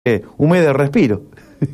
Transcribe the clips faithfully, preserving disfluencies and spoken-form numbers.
eh, un mes de respiro.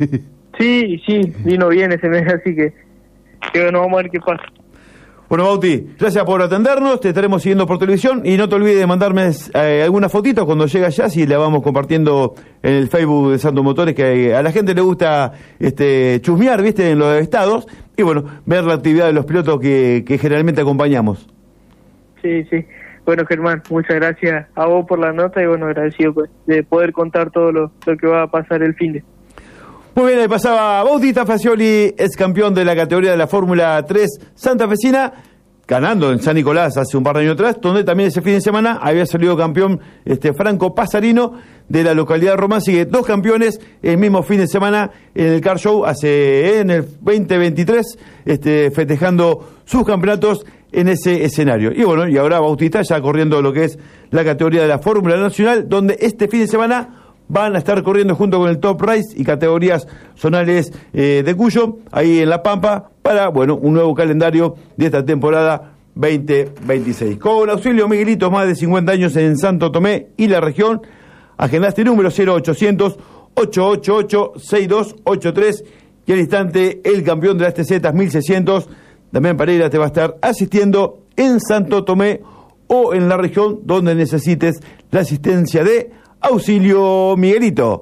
Sí, sí, vino bien ese mes, así que, que bueno, vamos a ver qué pasa. Bueno, Bauti, gracias por atendernos, te estaremos siguiendo por televisión y no te olvides de mandarme eh, algunas fotitos cuando llega allá, si la vamos compartiendo en el Facebook de Santos Motores, que a la gente le gusta este chusmear, viste, en los estados, y bueno, ver la actividad de los pilotos que, que generalmente acompañamos. Sí, sí. Bueno, Germán, muchas gracias a vos por la nota y bueno, agradecido pues, de poder contar todo lo, lo que va a pasar el fin de. Muy bien, ahí pasaba Bautista Fagioli, es campeón de la categoría de la Fórmula tres santafesina, ganando en San Nicolás hace un par de años atrás, donde también ese fin de semana había salido campeón este Franco Pasarino de la localidad de Román. Así que dos campeones el mismo fin de semana en el Car Show hace en el veinte veintitrés, este, festejando sus campeonatos en ese escenario. Y bueno, y ahora Bautista ya corriendo lo que es la categoría de la Fórmula Nacional, donde este fin de semana van a estar corriendo junto con el Top Race y categorías zonales eh, de Cuyo, ahí en La Pampa, para, bueno, un nuevo calendario de esta temporada veinte veintiséis. Con auxilio Miguelito, más de cincuenta años en Santo Tomé y la región. Agenda este número cero ochocientos, ochocientos ochenta y ocho, sesenta y dos ochenta y tres y al instante el campeón de las T Z mil seiscientos, Damián Pereira, te va a estar asistiendo en Santo Tomé o en la región donde necesites la asistencia de auxilio Miguelito.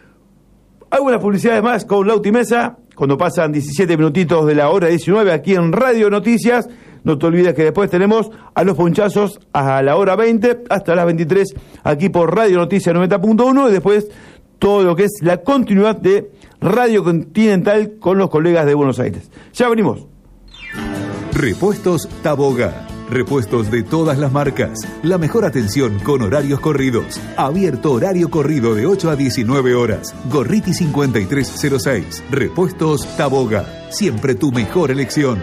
Algunas publicidades más con Lauti Mesa, cuando pasan diecisiete minutitos de la hora diecinueve aquí en Radio Noticias. No te olvides que después tenemos a los ponchazos a la hora veinte hasta las veintitrés aquí por Radio Noticias noventa punto uno y después todo lo que es la continuidad de Radio Continental con los colegas de Buenos Aires. Ya venimos. Repuestos Taboga. Repuestos de todas las marcas. La mejor atención con horarios corridos. Abierto horario corrido de ocho a diecinueve horas. Gorriti cincuenta y tres cero seis. Repuestos Taboga. Siempre tu mejor elección.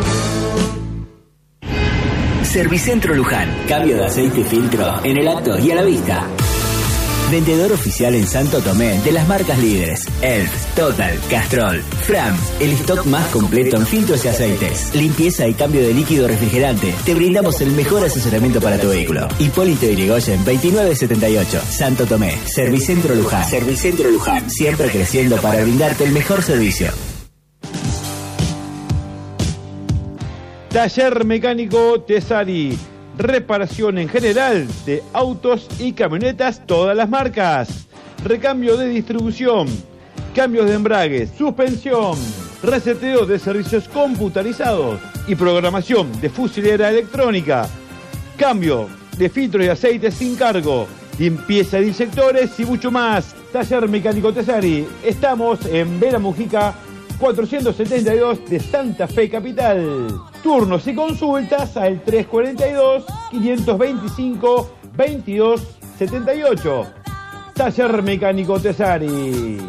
Servicentro Luján. Cambio de aceite y filtro en el acto y a la vista. Vendedor oficial en Santo Tomé de las marcas líderes Elf, Total, Castrol, Fram. El stock más completo en filtros y aceites. Limpieza y cambio de líquido refrigerante. Te brindamos el mejor asesoramiento para tu vehículo. Hipólito Yrigoyen veintinueve setenta y ocho. Santo Tomé. Servicentro Luján. Servicentro Luján. Siempre creciendo para brindarte el mejor servicio. Taller Mecánico Tesari. Reparación en general de autos y camionetas, todas las marcas. Recambio de distribución, cambios de embrague, suspensión, reseteo de servicios computarizados y programación de fusilera electrónica. Cambio de filtros y aceites sin cargo, limpieza de inyectores y mucho más. Taller Mecánico Tesari. Estamos en Vera Mujica cuatrocientos setenta y dos de Santa Fe Capital. Turnos y consultas al tres cuarenta y dos, quinientos veinticinco, veintidós setenta y ocho. Taller Mecánico Tesari.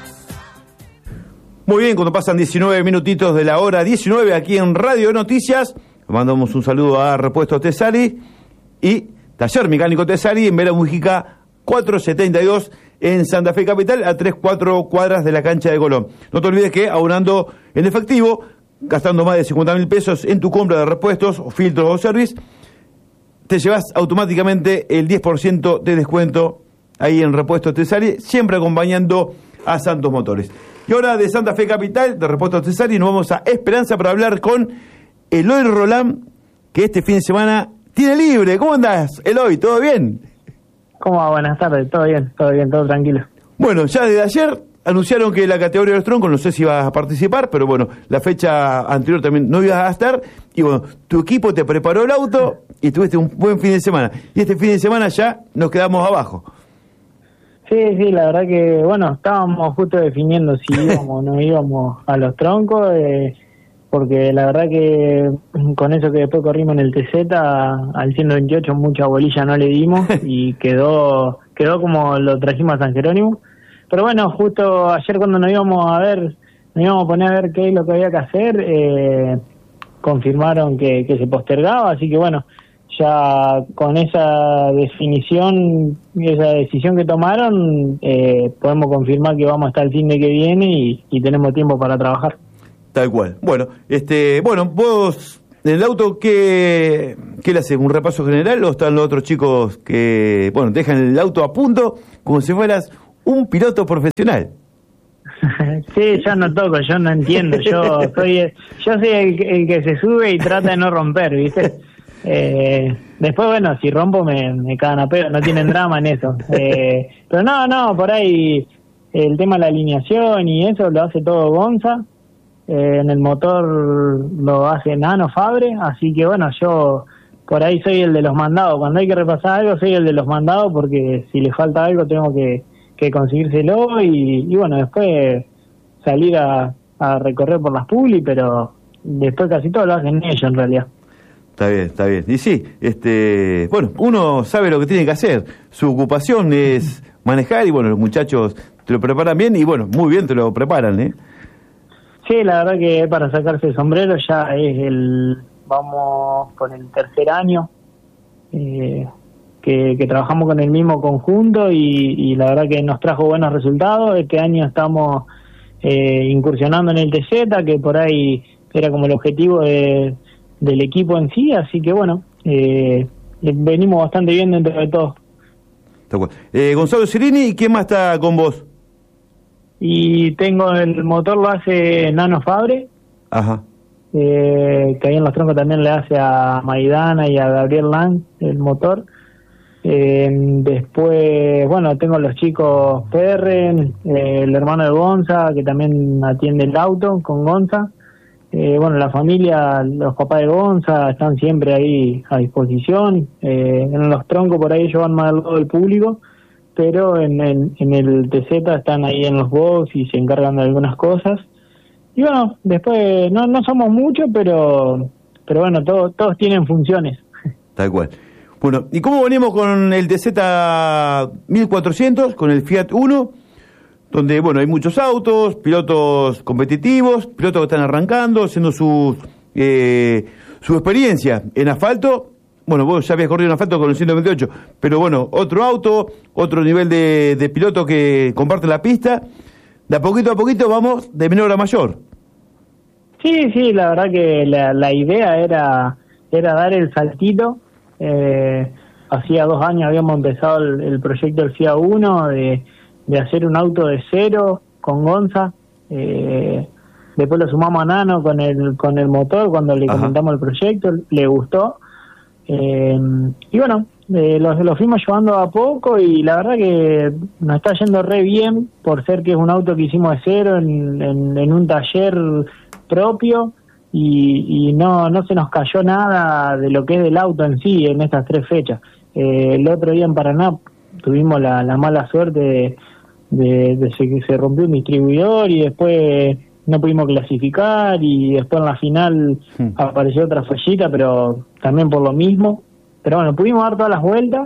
Muy bien, cuando pasan diecinueve minutitos de la hora diecinueve aquí en Radio Noticias, mandamos un saludo a Repuestos Tesari y Taller Mecánico Tesari en Vera Mujica cuatrocientos setenta y dos en Santa Fe Capital, a tres, cuatro cuadras de la cancha de Colón. No te olvides que aunando en efectivo, gastando más de cincuenta mil pesos en tu compra de repuestos, o filtros o service, te llevas automáticamente el diez por ciento de descuento ahí en Repuestos Tesari, siempre acompañando a Santos Motores. Y ahora de Santa Fe Capital, de Repuestos Tesari, nos vamos a Esperanza para hablar con Eloy Roland, que este fin de semana tiene libre. ¿Cómo andás, Eloy? ¿Todo bien? ¿Cómo va? Buenas tardes, todo bien, todo bien, todo tranquilo. Bueno, ya desde ayer anunciaron que la categoría de los troncos, no sé si vas a participar, pero bueno, la fecha anterior también no ibas a estar, y bueno, tu equipo te preparó el auto y tuviste un buen fin de semana, y este fin de semana ya nos quedamos abajo. Sí, sí, la verdad que, bueno, estábamos justo definiendo si íbamos o no íbamos a los troncos, eh, porque la verdad que con eso que después corrimos en el T Z, al ciento veintiocho mucha bolilla no le dimos, y quedó quedó como lo trajimos a San Jerónimo. Pero bueno, justo ayer cuando nos íbamos a ver, nos íbamos a poner a ver qué es lo que había que hacer, eh, confirmaron que, que se postergaba, así que bueno, ya con esa definición, esa decisión que tomaron, eh, podemos confirmar que vamos a estar el fin de que viene y, y tenemos tiempo para trabajar. Tal cual. Bueno, este, bueno, vos en el auto, ¿qué, qué le haces? ¿Un repaso general o están los otros chicos que, bueno, dejan el auto a punto como si fueras un piloto profesional. Sí, yo no toco, yo no entiendo, yo soy el, yo soy el, el que se sube y trata de no romper, ¿viste? Eh, después, bueno, si rompo me, me cagan a pedo, no tienen drama en eso. Eh, pero no, no, por ahí el tema de la alineación y eso lo hace todo Gonza. Eh, en el motor lo hace Nano Fabre, así que bueno, yo por ahí soy el de los mandados. Cuando hay que repasar algo, soy el de los mandados, porque si le falta algo tengo que, que conseguírselo y, y bueno, después salir a, a recorrer por las publi, pero después casi todo lo hacen ellos en realidad. Está bien, está bien. Y sí, este, bueno, uno sabe lo que tiene que hacer. Su ocupación es manejar y bueno, los muchachos te lo preparan bien y bueno, muy bien te lo preparan, ¿eh? Sí, la verdad que para sacarse el sombrero ya es el, vamos por el tercer año eh, que, que trabajamos con el mismo conjunto y, y la verdad que nos trajo buenos resultados. Este año estamos eh, incursionando en el T Z, que por ahí era como el objetivo de, del equipo en sí, así que bueno, eh, venimos bastante bien dentro de todo. Eh, Gonzalo Cirini, ¿y quién más está con vos? Y tengo el motor, lo hace Nano Fabre. Ajá. Eh, que ahí en los troncos también le hace a Maidana y a Gabriel Lang el motor. Eh, después, bueno, tengo los chicos Perren, eh, el hermano de Gonza, que también atiende el auto con Gonza. Eh, bueno, la familia, los papás de Gonza están siempre ahí a disposición. Eh, en los troncos por ahí ellos van más al lado del público, pero en el, en el T Z están ahí en los box y se encargan de algunas cosas. Y bueno, después no no somos muchos, pero pero bueno, todos todos tienen funciones. Tal cual. Bueno, ¿y cómo venimos con el T Z mil cuatrocientos, con el Fiat Uno? Donde, bueno, hay muchos autos, pilotos competitivos, pilotos que están arrancando, haciendo su, eh, su experiencia en asfalto. Bueno, vos ya habías corrido en asfalto con el ciento veintiocho, pero bueno, otro auto, otro nivel de, de piloto que comparte la pista. De a poquito a poquito vamos de menor a mayor. Sí, sí, la verdad que la, la idea era, era dar el saltito. Eh, hacía dos años habíamos empezado el, el proyecto del Fiat Uno, de, de hacer un auto de cero con Gonza. Eh, después lo sumamos a Nano con el, con el motor cuando le Ajá. comentamos el proyecto, le gustó. Eh, y bueno, eh, lo, lo fuimos llevando a poco y la verdad que nos está yendo re bien por ser que es un auto que hicimos de cero en, en, en un taller propio y, y no no se nos cayó nada de lo que es del auto en sí en estas tres fechas. Eh, el otro día en Paraná tuvimos la, la mala suerte de, de, de que se rompió un distribuidor y después no pudimos clasificar y después en la final hmm. apareció otra fallita, pero también por lo mismo. Pero bueno, pudimos dar todas las vueltas,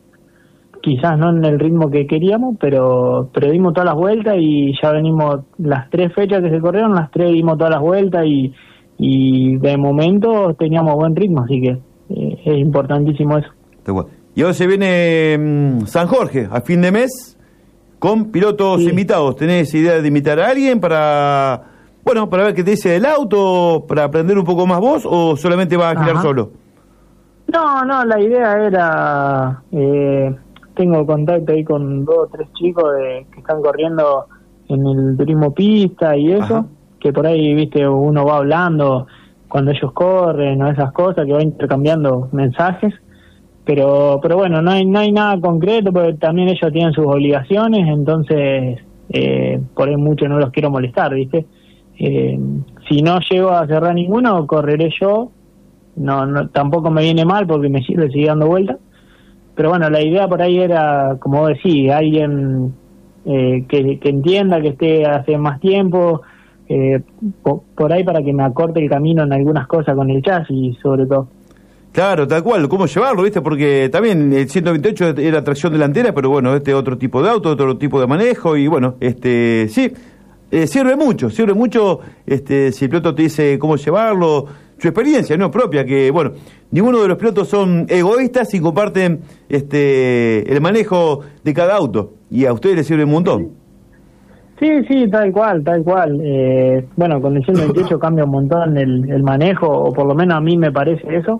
quizás no en el ritmo que queríamos, pero, pero dimos todas las vueltas y ya venimos, las tres fechas que se corrieron, las tres dimos todas las vueltas y, y de momento teníamos buen ritmo, así que eh, es importantísimo eso. Y ahora se viene mmm, San Jorge, a fin de mes, con pilotos sí. invitados. ¿Tenés idea de invitar a alguien para, bueno, para ver qué te dice del auto, para aprender un poco más vos, o solamente vas a girar Ajá. solo? No, no, la idea era, eh, tengo contacto ahí con dos o tres chicos de, que están corriendo en el turismo pista y eso, Ajá. que por ahí, viste, uno va hablando cuando ellos corren o esas cosas, que va intercambiando mensajes. Pero pero bueno, no hay no hay nada concreto porque también ellos tienen sus obligaciones, entonces eh, por ahí mucho no los quiero molestar, ¿viste? Eh, si no llego a cerrar ninguno, correré yo. No, no tampoco me viene mal porque me sirve seguir dando vueltas. Pero bueno, la idea por ahí era, como vos decís, alguien eh, que, que entienda, que esté hace más tiempo, eh, por, por ahí para que me acorte el camino en algunas cosas con el chasis, sobre todo. Claro, tal cual, cómo llevarlo, ¿viste? Porque también el ciento veintiocho era tracción delantera, pero bueno, este otro tipo de auto, otro tipo de manejo, y bueno, este sí, eh, sirve mucho, sirve mucho este si el piloto te dice cómo llevarlo, su experiencia, ¿no? Propia, que bueno, ninguno de los pilotos son egoístas y comparten este el manejo de cada auto, y a ustedes les sirve un montón. Sí, sí, tal cual, tal cual. Eh, bueno, con el ciento veintiocho cambia un montón el, el manejo, o por lo menos a mí me parece eso.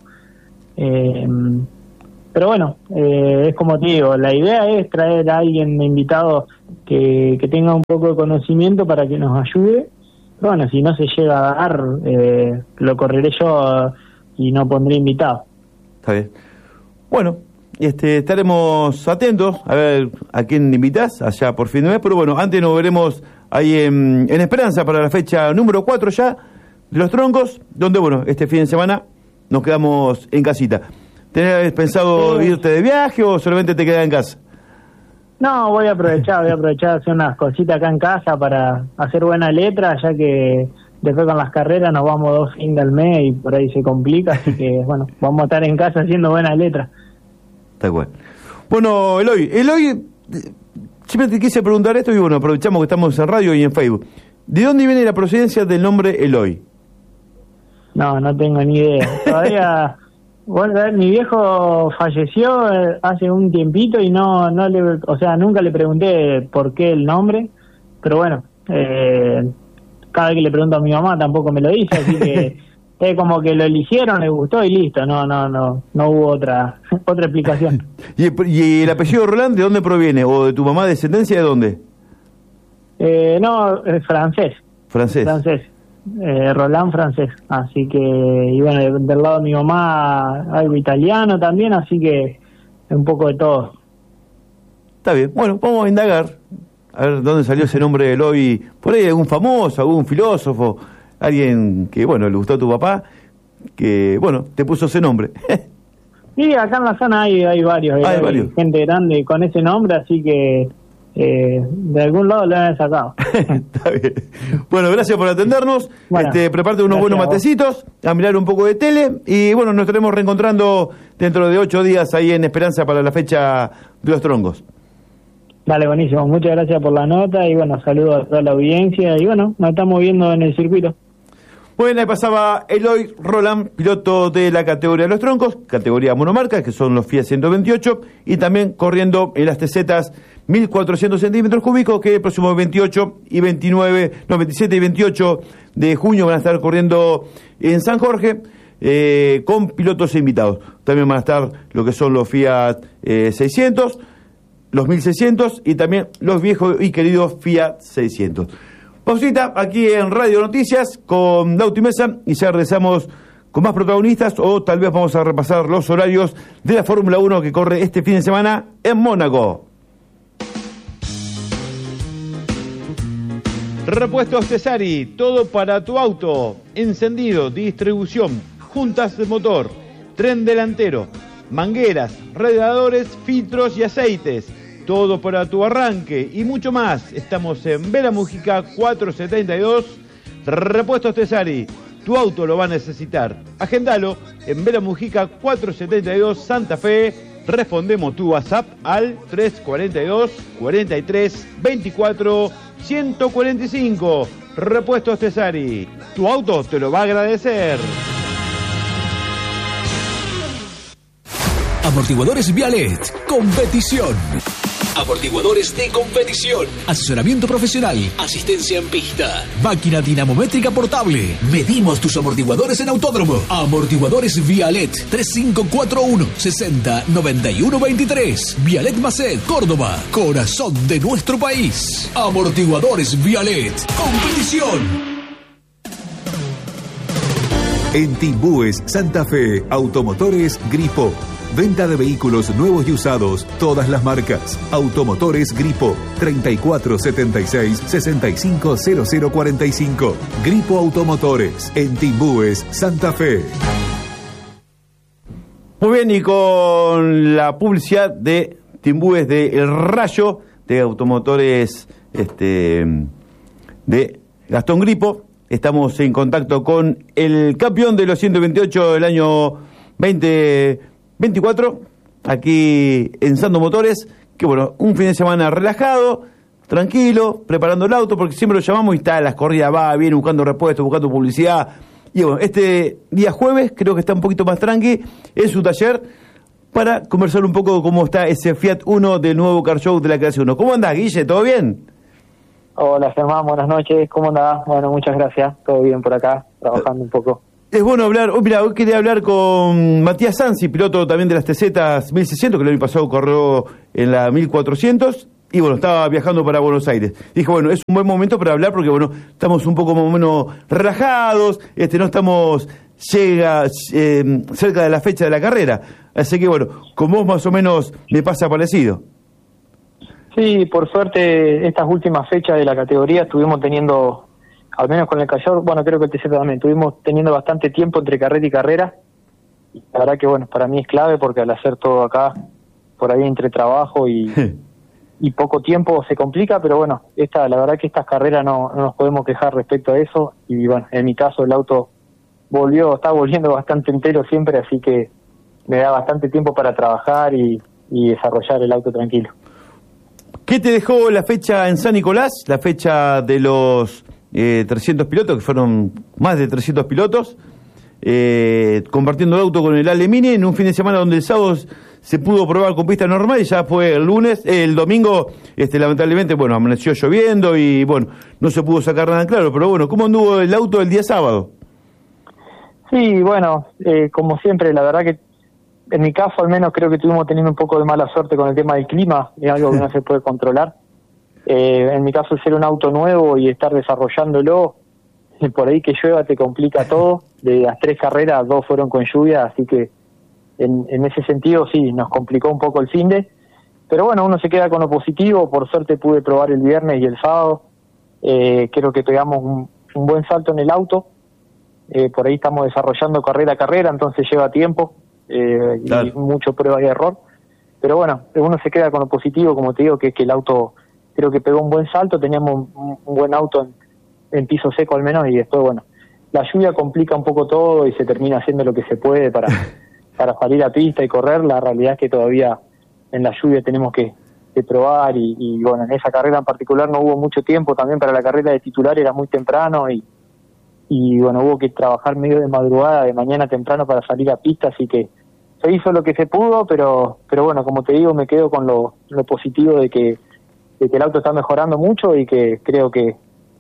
Eh, pero bueno, eh, es como te digo, la idea es traer a alguien invitado que, que tenga un poco de conocimiento para que nos ayude. Pero bueno, si no se llega a dar, eh, lo correré yo y no pondré invitado. Está bien. Bueno, este, estaremos atentos a ver a quién invitás allá por fin de mes, pero bueno, antes nos veremos ahí en, en Esperanza para la fecha número cuatro ya de Los Troncos, donde bueno, este fin de semana nos quedamos en casita. ¿Tenés pensado sí. irte de viaje o solamente te quedás en casa? No, voy a aprovechar, voy a aprovechar a hacer unas cositas acá en casa para hacer buena letra, ya que después con las carreras nos vamos dos fines del mes y por ahí se complica, así que bueno, vamos a estar en casa haciendo buena letra. Tal cual. Bueno, Eloy, Eloy, siempre te quise preguntar esto y bueno, aprovechamos que estamos en radio y en Facebook. ¿De dónde viene la procedencia del nombre Eloy? No, no tengo ni idea. Todavía, bueno, mi viejo falleció eh, hace un tiempito y no, no le, o sea, nunca le pregunté por qué el nombre, pero bueno, eh, cada vez que le pregunto a mi mamá tampoco me lo dice, así que es como que lo eligieron, le gustó y listo, no, no, no, no hubo otra, otra explicación. ¿Y, ¿Y el apellido Roland de dónde proviene? ¿O de tu mamá, descendencia de dónde? Eh, no, es francés. Francés. Francés. Eh, Roland francés, así que, y bueno, del, del lado de mi mamá algo italiano también, así que un poco de todo. Está bien, bueno, vamos a indagar, a ver dónde salió ese nombre de Eloy, por ahí algún famoso, algún filósofo, alguien que, bueno, le gustó a tu papá, que, bueno, te puso ese nombre. Sí, acá en la zona hay, hay varios, hay, hay hay varios. gente grande con ese nombre, así que Eh, de algún lado lo han sacado. Está bien. Bueno, gracias por atendernos. Bueno, este, prepárate unos buenos matecitos, a mirar un poco de tele y bueno, nos estaremos reencontrando dentro de ocho días ahí en Esperanza para la fecha de Los Troncos. Dale, buenísimo. Muchas gracias por la nota y bueno, saludos a toda la audiencia y bueno, nos estamos viendo en el circuito. Bueno, ahí pasaba Eloy Roland, piloto de la categoría de Los Troncos, categoría monomarca, que son los Fiat ciento veintiocho, y también corriendo en las T Zetas mil cuatrocientos centímetros cúbicos, que el próximo veintiocho y veintinueve, no, veintisiete y veintiocho de junio van a estar corriendo en San Jorge, eh, con pilotos invitados. También van a estar lo que son los Fiat eh, seiscientos, los mil seiscientos y también los viejos y queridos Fiat seiscientos. Pausita aquí en Radio Noticias con Lauti Mesa y ya regresamos con más protagonistas o tal vez vamos a repasar los horarios de la Fórmula uno que corre este fin de semana en Mónaco. Repuestos Tesari, todo para tu auto, encendido, distribución, juntas de motor, tren delantero, mangueras, radiadores, filtros y aceites. Todo para tu arranque y mucho más. Estamos en Vera Mujica cuatrocientos setenta y dos. Repuestos Tesari. Tu auto lo va a necesitar. Agendalo en Vera Mujica cuatrocientos setenta y dos Santa Fe. Respondemos tu WhatsApp al tres cuarenta y dos, cuarenta y tres, veinticuatro, ciento cuarenta y cinco. Repuestos Tesari. Tu auto te lo va a agradecer. Amortiguadores Vialet. Competición. Amortiguadores de competición. Asesoramiento profesional. Asistencia en pista. Máquina dinamométrica portable. Medimos tus amortiguadores en autódromo. Amortiguadores Vialet. tres cinco cuatro uno, sesenta, noventa y uno veintitrés. Vialet Macet, Córdoba. Corazón de nuestro país. Amortiguadores Vialet. Competición. En Timbúes, Santa Fe, Automotores Gripo. Venta de vehículos nuevos y usados, todas las marcas. Automotores Gripo, treinta y cuatro setenta y seis, sesenta y cinco cero cero cuarenta y cinco. Gripo Automotores, en Timbúes, Santa Fe. Muy bien, y con la publicidad de Timbúes de El Rayo, de Automotores este, de Gastón Gripo, estamos en contacto con el campeón de los ciento veintiocho del año veinte veinticuatro, aquí en Sando Motores, que bueno, un fin de semana relajado, tranquilo, preparando el auto, porque siempre lo llamamos y está, las corridas va, viene buscando repuestos, buscando publicidad, y bueno, este día jueves creo que está un poquito más tranqui en su taller, para conversar un poco cómo está ese Fiat Uno del nuevo Car Show de la clase uno. ¿Cómo andás, Guille? ¿Todo bien? Hola, Germán, buenas noches, ¿cómo andás? Bueno, muchas gracias, todo bien por acá, trabajando un poco. Es bueno hablar, oh, mira, hoy quería hablar con Matías Sansi, piloto también de las T Zetas mil seiscientos, que el año pasado corrió en la mil cuatrocientos, y bueno, estaba viajando para Buenos Aires. Dije, bueno, es un buen momento para hablar porque, bueno, estamos un poco más o menos relajados, este, no estamos llega eh, cerca de la fecha de la carrera. Así que, bueno, con vos más o menos me pasa parecido. Sí, por suerte, estas últimas fechas de la categoría estuvimos teniendo, al menos con el Callao, bueno, creo que el T Z también, estuvimos teniendo bastante tiempo entre carrera y carrera. Y la verdad que, bueno, para mí es clave porque al hacer todo acá, por ahí entre trabajo y, y poco tiempo se complica, pero bueno, esta, la verdad que estas carreras no, no nos podemos quejar respecto a eso. Y bueno, en mi caso el auto volvió, está volviendo bastante entero siempre, así que me da bastante tiempo para trabajar y, y desarrollar el auto tranquilo. ¿Qué te dejó la fecha en San Nicolás? La fecha de los eh, trescientos pilotos, que fueron más de trescientos pilotos, eh, compartiendo el auto con el Ale Mini en un fin de semana donde el sábado se pudo probar con pista normal y ya fue el lunes, eh, el domingo, este, lamentablemente, bueno, amaneció lloviendo y bueno, no se pudo sacar nada claro, pero bueno, ¿cómo anduvo el auto el día sábado? Sí, bueno, eh, como siempre, la verdad que en mi caso al menos creo que estuvimos teniendo un poco de mala suerte con el tema del clima, es algo que no se puede controlar. Eh, en mi caso, ser un auto nuevo y estar desarrollándolo, por ahí que llueva te complica todo. De las tres carreras, dos fueron con lluvia, así que en, en ese sentido sí, nos complicó un poco el finde. Pero bueno, uno se queda con lo positivo, por suerte pude probar el viernes y el sábado. Eh, creo que pegamos un, un buen salto en el auto. Eh, por ahí estamos desarrollando carrera a carrera, entonces lleva tiempo. Eh, claro. Y mucho prueba y error, pero bueno, uno se queda con lo positivo, como te digo, que es que el auto creo que pegó un buen salto, teníamos un, un buen auto en, en piso seco al menos, y después bueno, la lluvia complica un poco todo y se termina haciendo lo que se puede para, para salir a pista y correr. La realidad es que todavía en la lluvia tenemos que, que probar y, y bueno, en esa carrera en particular no hubo mucho tiempo, también para la carrera de titular era muy temprano y y bueno, hubo que trabajar medio de madrugada, de mañana temprano para salir a pista, así que se hizo lo que se pudo, pero pero bueno, como te digo, me quedo con lo, lo positivo de que, de que el auto está mejorando mucho y que creo que,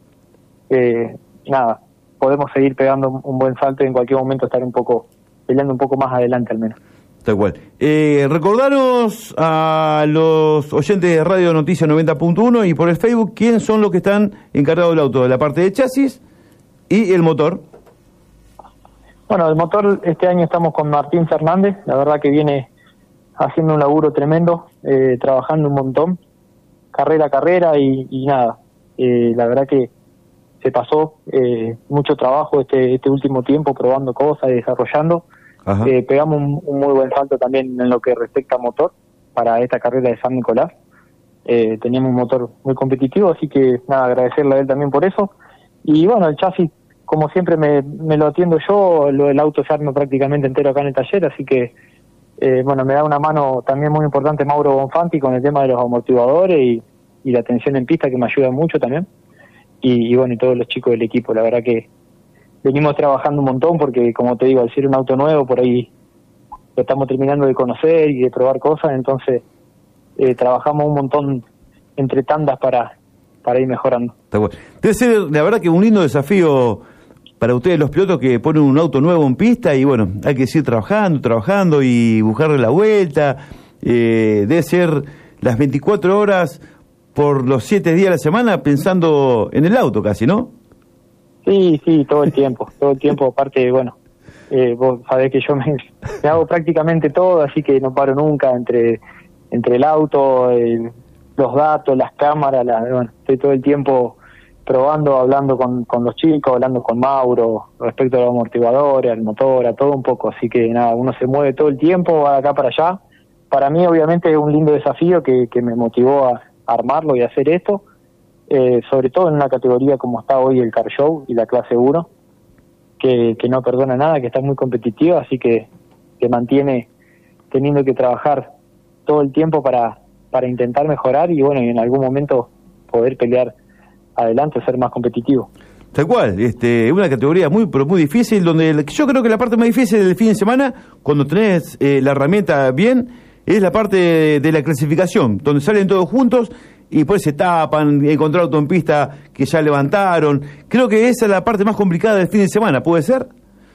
eh, nada, podemos seguir pegando un buen salto y en cualquier momento estar un poco, peleando un poco más adelante al menos. Tal cual. Eh, recordaros a los oyentes de Radio Noticia noventa punto uno y por el Facebook, ¿quién son los que están encargados del auto? De la parte de chasis y el motor. Bueno, el motor este año estamos con Martín Fernández, la verdad que viene haciendo un laburo tremendo, eh, trabajando un montón, carrera a carrera y, y nada, eh, la verdad que se pasó eh, mucho trabajo este este último tiempo probando cosas y desarrollando. Eh, pegamos un, un muy buen salto también en lo que respecta a motor para esta carrera de San Nicolás. Eh, teníamos un motor muy competitivo, así que nada, agradecerle a él también por eso. Y bueno, el chasis, como siempre me, me lo atiendo yo, lo del auto se arma prácticamente entero acá en el taller, así que eh, bueno, me da una mano también muy importante Mauro Bonfanti con el tema de los amortiguadores y, y la tensión en pista, que me ayuda mucho también. Y, y bueno, y todos los chicos del equipo, la verdad que venimos trabajando un montón porque, como te digo, al ser un auto nuevo, por ahí lo estamos terminando de conocer y de probar cosas, entonces eh, trabajamos un montón entre tandas para... para ir mejorando. Debe ser, la verdad, que un lindo desafío para ustedes los pilotos que ponen un auto nuevo en pista y bueno, hay que seguir trabajando, trabajando y buscarle la vuelta. Eh, debe ser las veinticuatro horas por los siete días de la semana pensando en el auto casi, ¿no? Sí, sí, todo el tiempo, todo el tiempo. Aparte, bueno, eh, vos sabés que yo me, me hago prácticamente todo, así que no paro nunca entre, entre el auto, el los datos, las cámaras, la, bueno, estoy todo el tiempo probando, hablando con, con los chicos, hablando con Mauro respecto a los amortiguadores, al motor, a todo un poco, así que nada, uno se mueve todo el tiempo, va de acá para allá. Para mí obviamente es un lindo desafío que, que me motivó a armarlo y a hacer esto, eh, sobre todo en una categoría como está hoy el Car Show y la clase uno, que, que no perdona nada, que está muy competitiva, así que que mantiene teniendo que trabajar todo el tiempo para para intentar mejorar y bueno, y en algún momento poder pelear adelante, ser más competitivo. Tal cual, este, una categoría muy pero muy difícil, donde yo creo que la parte más difícil del fin de semana, cuando tenés eh, la herramienta bien, es la parte de, de la clasificación, donde salen todos juntos y después se tapan, encontrar auto en pista que ya levantaron. Creo que esa es la parte más complicada del fin de semana, ¿puede ser?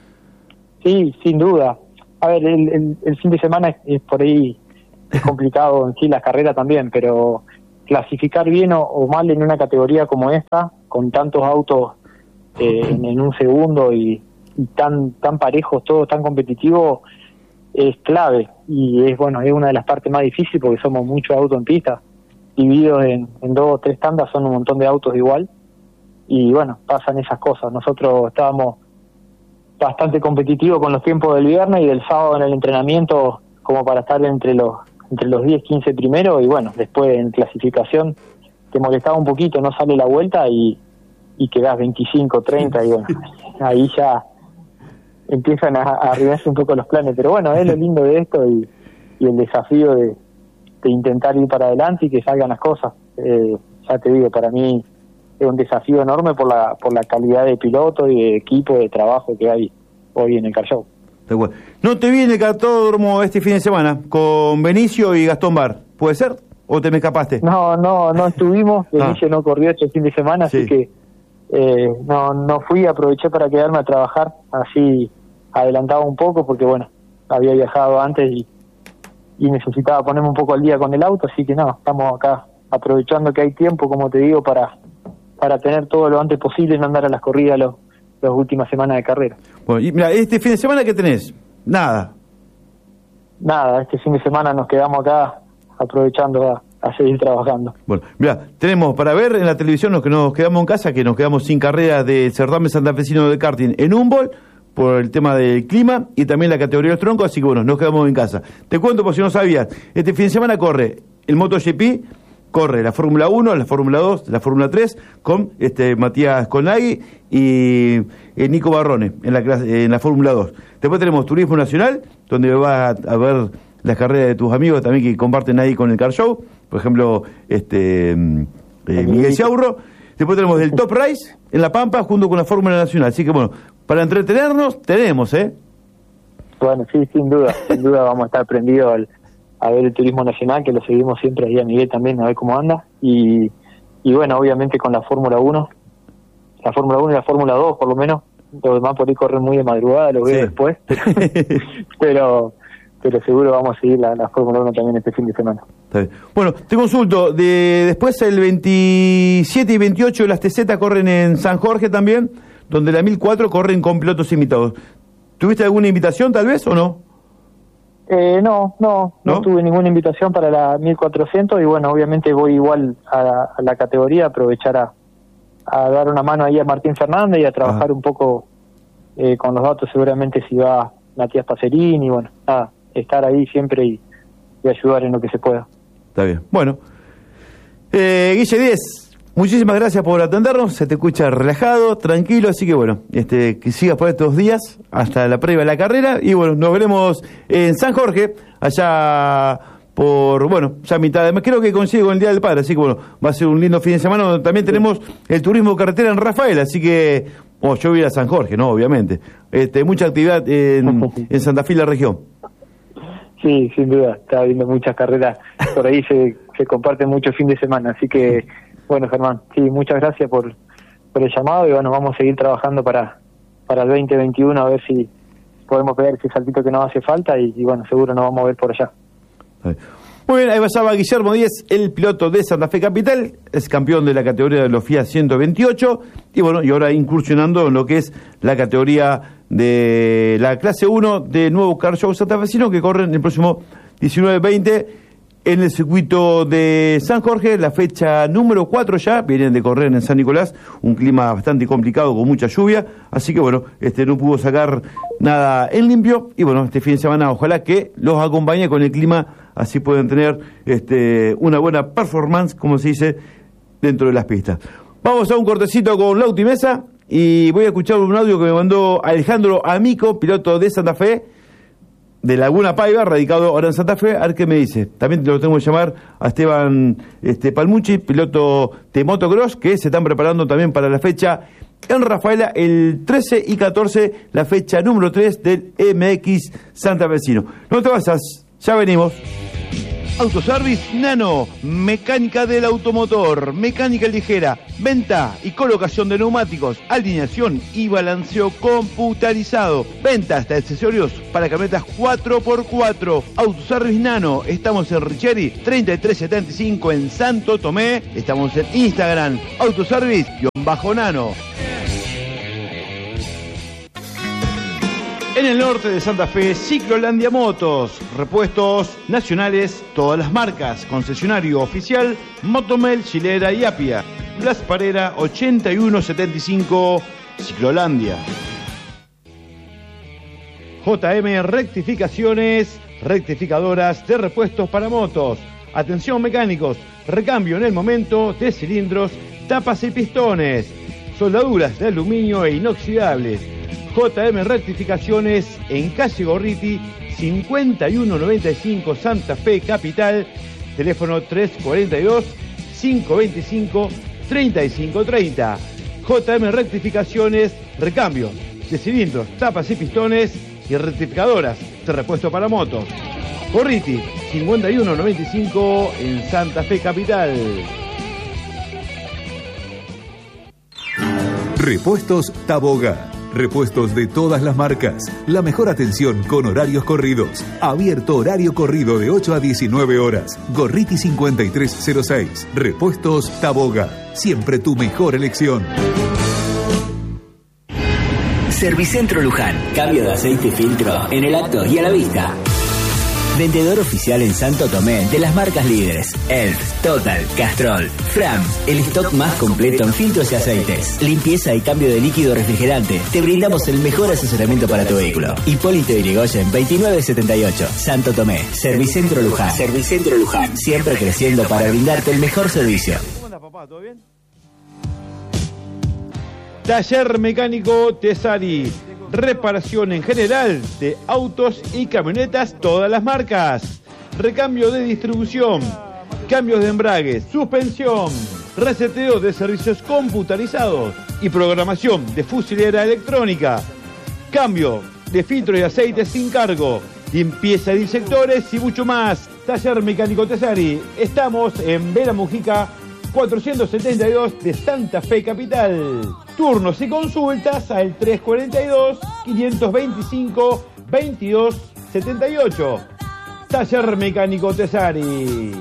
Sí, sin duda. A ver, el, el, el fin de semana es, es por ahí... es complicado en sí, las carreras también, pero clasificar bien o, o mal en una categoría como esta, con tantos autos eh, en, en un segundo y, y tan tan parejos, todos tan competitivos, es clave. Y es bueno, es una de las partes más difíciles porque somos muchos autos en pista, divididos en, en dos o tres tandas, son un montón de autos igual. Y bueno, pasan esas cosas. Nosotros estábamos bastante competitivos con los tiempos del viernes y del sábado en el entrenamiento, como para estar entre los entre los diez, quince primeros, y bueno, después en clasificación te molestaba un poquito, no sale la vuelta y, y quedás veinticinco, treinta, y bueno, ahí ya empiezan a, a arruinarse un poco los planes. Pero bueno, es lo lindo de esto y, y el desafío de, de intentar ir para adelante y que salgan las cosas. Eh, ya te digo, para mí es un desafío enorme por la por la calidad de piloto y de equipo de trabajo que hay hoy en el Car Show. ¿No te viene el cartódromo este fin de semana con Benicio y Gastón Bar? ¿Puede ser? ¿O te me escapaste? No, no, no estuvimos. Benicio ah. no corrió este fin de semana, sí. Así que eh, no no fui, aproveché para quedarme a trabajar, así adelantaba un poco porque bueno, había viajado antes y, y necesitaba ponerme un poco al día con el auto, así que no, estamos acá aprovechando que hay tiempo, como te digo, para para tener todo lo antes posible y no andar a las corridas los las últimas semanas de carrera. Bueno, y mira, este fin de semana, ¿qué tenés? Nada. Nada, este fin de semana nos quedamos acá aprovechando a, a seguir trabajando. Bueno, mira, tenemos para ver en la televisión los que nos quedamos en casa, que nos quedamos sin carrera del certamen santafesino de karting en Humboldt por el tema del clima y también la categoría de los troncos, así que bueno, nos quedamos en casa. Te cuento por si no sabías, este fin de semana corre el MotoGP, corre la Fórmula uno, la Fórmula dos, la Fórmula tres con este Matías Colnaghi y eh, Nico Barrone en la clase, en la Fórmula dos. Después tenemos Turismo Nacional, donde vas a, a ver las carreras de tus amigos también que comparten ahí con el Car Show, por ejemplo, este eh, Miguel Ciaurro. Después tenemos el Top Race en La Pampa junto con la Fórmula Nacional. Así que bueno, para entretenernos tenemos, ¿eh? Bueno, sí, sin duda, sin duda vamos a estar prendidos al a ver el Turismo Nacional, que lo seguimos siempre ahí a Miguel también, a ver cómo anda, y, y bueno, obviamente con la Fórmula uno, la Fórmula uno y la Fórmula dos por lo menos, los demás por ahí corren muy de madrugada, lo veo sí. después, pero pero seguro vamos a seguir la, la Fórmula uno también este fin de semana. Está bien. Bueno, te consulto, de después el veintisiete y veintiocho las T Z corren en San Jorge también, donde la mil cuatro corren con pilotos invitados. ¿Tuviste alguna invitación tal vez o no? Eh, no, no, no, no tuve ninguna invitación para la mil cuatrocientos y bueno, obviamente voy igual a, a la categoría, aprovechar a, a dar una mano ahí a Martín Fernández y a trabajar Ajá. un poco eh, con los datos, seguramente si va Matías Pacerini, y bueno, nada, estar ahí siempre y, y ayudar en lo que se pueda. Está bien, bueno. Eh, Guille Díez, muchísimas gracias por atendernos, se te escucha relajado, tranquilo, así que bueno, este que sigas por estos días hasta la previa de la carrera y bueno, nos veremos en San Jorge, allá por, bueno, ya mitad de mes, creo que coincide con el Día del Padre, así que bueno, va a ser un lindo fin de semana, donde también tenemos el turismo carretera en Rafael, así que, bueno, yo voy a ir a San Jorge, ¿no? Obviamente, este mucha actividad en, en Santa Fe y la región. Sí, sin duda, está habiendo muchas carreras, por ahí se, se comparten mucho fin de semana, así que bueno, Germán, sí, muchas gracias por, por el llamado y bueno, vamos a seguir trabajando para, para el veinte veintiuno a ver si podemos pegar ese saltito que nos hace falta y, y bueno, seguro nos vamos a ver por allá. Muy bien, ahí pasaba Guillermo Díez, el piloto de Santa Fe Capital, es campeón de la categoría de los Fiat ciento veintiocho y bueno, y ahora incursionando en lo que es la categoría de la clase uno de nuevo Car Show santafesino que corren el próximo diecinueve veinte en el circuito de San Jorge, la fecha número cuatro ya, vienen de correr en San Nicolás, un clima bastante complicado con mucha lluvia, así que bueno, este no pudo sacar nada en limpio, y bueno, este fin de semana ojalá que los acompañe con el clima, así pueden tener este una buena performance, como se dice, dentro de las pistas. Vamos a un cortecito con Lauti Mesa, y voy a escuchar un audio que me mandó Alejandro Amico, piloto de Santa Fe, de Laguna Paiva, radicado ahora en Santa Fe, a ver qué me dice. También lo tengo que llamar a Esteban este, Palmucci, piloto de motocross, que se están preparando también para la fecha en Rafaela, el trece y catorce, la fecha número tres del M X Santafesino. No te vayas, ya venimos. Autoservice Nano, mecánica del automotor, mecánica ligera, venta y colocación de neumáticos, alineación y balanceo computarizado, ventas de accesorios para camionetas cuatro por cuatro. Autoservice Nano, estamos en Richeri treinta y tres setenta y cinco en Santo Tomé, estamos en Instagram, Autoservice-Nano. En el norte de Santa Fe, Ciclolandia Motos, repuestos nacionales, todas las marcas, concesionario oficial, Motomel, Chilera y Apia. Blas Parera, ochenta y uno setenta y cinco, Ciclolandia. J M Rectificaciones, rectificadoras de repuestos para motos. Atención mecánicos, recambio en el momento de cilindros, tapas y pistones, soldaduras de aluminio e inoxidables. J M Rectificaciones en calle Gorriti, cincuenta y uno noventa y cinco, Santa Fe Capital, teléfono tres cuarenta y dos, cinco veinticinco, treinta y cinco treinta. J M Rectificaciones, recambio de cilindros, tapas y pistones y rectificadoras de repuesto para motos. Gorriti, cincuenta y uno noventa y cinco en Santa Fe Capital. Repuestos Taboga. Repuestos de todas las marcas. La mejor atención con horarios corridos. Abierto horario corrido de ocho a diecinueve horas. Gorriti cincuenta y tres cero seis. Repuestos Taboga. Siempre tu mejor elección. Servicentro Luján. Cambio de aceite y filtro en el acto y a la vista. Vendedor oficial en Santo Tomé de las marcas líderes Elf, Total, Castrol, Fram. El stock más completo en filtros y aceites. Limpieza y cambio de líquido refrigerante. Te brindamos el mejor asesoramiento para tu vehículo. Hipólito Yrigoyen veintinueve setenta y ocho. Santo Tomé. Servicentro Luján. Servicentro Luján. Siempre creciendo para brindarte el mejor servicio. ¿Cómo andas, papá? ¿Todo bien? Taller Mecánico Tesari. Reparación en general de autos y camionetas, todas las marcas. Recambio de distribución, cambios de embrague, suspensión, reseteo de servicios computarizados y programación de fusilera electrónica. Cambio de filtro y aceite sin cargo, limpieza de inyectores y mucho más. Taller Mecánico Tesari. Estamos en Vera Mujica cuatrocientos setenta y dos de Santa Fe Capital. Turnos y consultas al tres cuarenta y dos, quinientos veinticinco, veintidós setenta y ocho. Taller Mecánico Tesari.